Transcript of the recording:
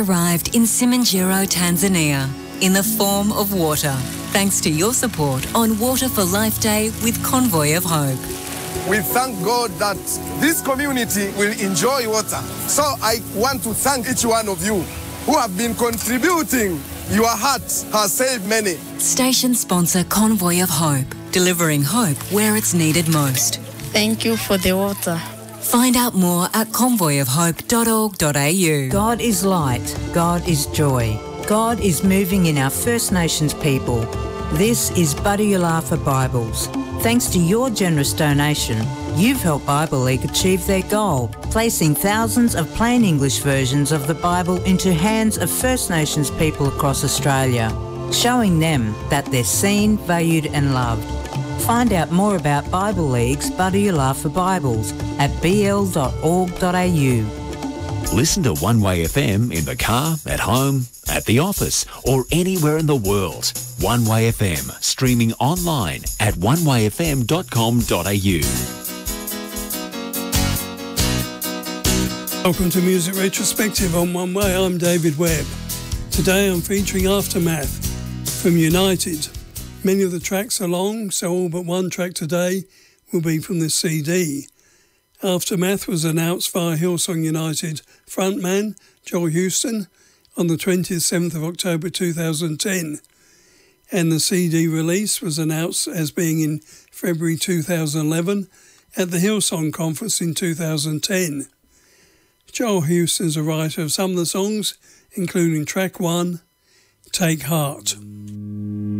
arrived in Simanjiro, Tanzania, in the form of water, thanks to your support on Water for Life Day with Convoy of Hope. We thank God that this community will enjoy water. So I want to thank each one of you who have been contributing. Your heart has saved many. Station sponsor Convoy of Hope, delivering hope where it's needed most. Thank you for the water. Find out more at convoyofhope.org.au. God is light. God is joy. God is moving in our First Nations people. This is Buddy Yalafa Bibles. Thanks to your generous donation, you've helped Bible League achieve their goal, placing thousands of plain English versions of the Bible into hands of First Nations people across Australia, showing them that they're seen, valued and loved. Find out more about Bible League's Buddy Yalafa Bibles at bl.org.au. Listen to One Way FM in the car, at home, at the office or anywhere in the world. One Way FM, streaming online at onewayfm.com.au. Welcome to Music Retrospective on One Way. I'm David Webb. Today I'm featuring Aftermath from United. Many of the tracks are long, so all but one track today will be from this CD. Aftermath was announced via Hillsong United frontman Joel Houston on the 27th of October 2010, and the CD release was announced as being in February 2011 at the Hillsong Conference in 2010. Joel Houston's a writer of some of the songs, including track 1, Take Heart.